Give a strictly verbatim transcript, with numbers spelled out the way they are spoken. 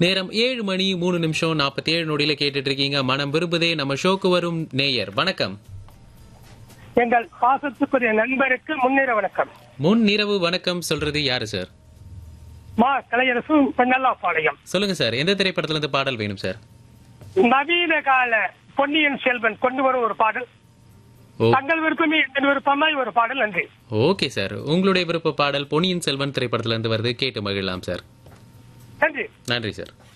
நேரம் ஏழு மணி மூணு நிமிஷம் நாற்பத்தி ஏழு நொடியில கேட்டுட்டு இருக்கீங்க மனம் விரும்புதே. நம்ம ஷோக்கு வரும் நேயர் வணக்கம். எங்கள் பாசத்துக்குரிய நண்பருக்கு முன்னிர வணக்கம். முன் இரவு வணக்கம் சொல்றது யாரு சார்? மா கலையரசு பெண்ணல்லாபாளையம். சொல்லுங்க சார், எந்த திரைப்படத்துல இருந்து பாடல் வேணும் சார்? நவீன கால பொன்னியின் செல்வன் கொண்டு வரும் ஒரு பாடல். தங்கள் விருப்பமே என் விருப்பமாய் ஒரு பாடல். நன்றி. ஓகே சார், உங்களுடைய விருப்ப பாடல் பொன்னியின் செல்வன் திரைப்படத்துல இருந்து வருது, கேட்டு மகிழலாம் சார். நன்றி. நன்றி சார்.